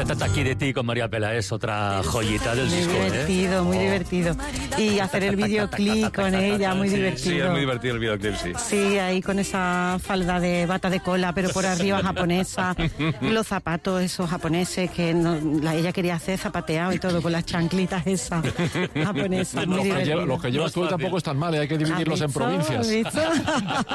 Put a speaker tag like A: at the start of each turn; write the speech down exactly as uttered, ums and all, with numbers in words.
A: Tataki de ti con María Peláez, otra joyita del
B: muy
A: disco.
B: Muy divertido,
A: ¿eh?
B: muy
A: oh.
B: divertido. Y hacer el videoclip con ella, muy
C: sí,
B: divertido.
C: Sí, es muy divertido el videoclip, sí.
B: Sí, ahí con esa falda de bata de cola, pero por arriba japonesa. Los zapatos esos japoneses que no, la, ella quería hacer zapateado y todo, con las chanclitas esas japonesas. Muy
D: Los que,
B: divertido.
D: lleva, los que llevas tú tampoco están mal, ¿eh? Hay que dividirlos en provincias.
B: ¿Has visto?